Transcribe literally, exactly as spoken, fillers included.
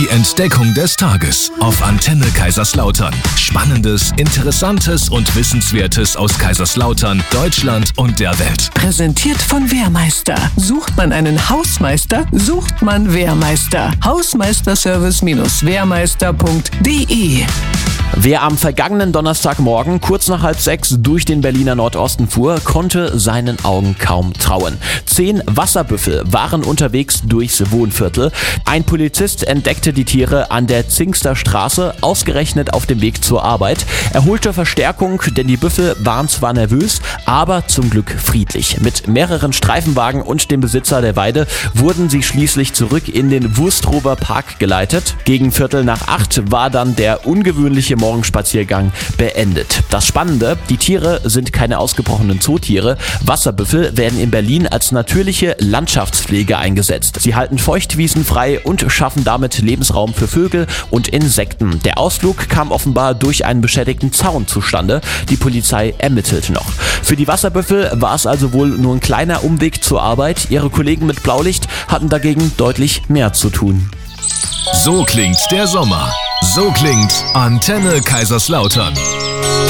Die Entdeckung des Tages auf Antenne Kaiserslautern. Spannendes, Interessantes und Wissenswertes aus Kaiserslautern, Deutschland und der Welt. Präsentiert von Wehrmeister. Sucht man einen Hausmeister, sucht man Wehrmeister. Hausmeisterservice Wehrmeister punkt de. Wer am vergangenen Donnerstagmorgen kurz nach halb sechs durch den Berliner Nordosten fuhr, konnte seinen Augen kaum trauen. Zehn Wasserbüffel waren unterwegs durchs Wohnviertel. Ein Polizist entdeckte die Tiere an der Zingster Straße, ausgerechnet auf dem Weg zur Arbeit. Er holte Verstärkung, denn die Büffel waren zwar nervös, aber zum Glück friedlich. Mit mehreren Streifenwagen und dem Besitzer der Weide wurden sie schließlich zurück in den Wurstrower Park geleitet. Gegen Viertel nach acht war dann der ungewöhnliche Morgenspaziergang beendet. Das Spannende, die Tiere sind keine ausgebrochenen Zootiere. Wasserbüffel werden in Berlin als natürliche Landschaftspflege eingesetzt. Sie halten Feuchtwiesen frei und schaffen damit Lebensraum für Vögel und Insekten. Der Ausflug kam offenbar durch einen beschädigten Zaun zustande. Die Polizei ermittelt noch. Für die Wasserbüffel war es also wohl nur ein kleiner Umweg zur Arbeit. Ihre Kollegen mit Blaulicht hatten dagegen deutlich mehr zu tun. So klingt der Sommer. So klingt Antenne Kaiserslautern.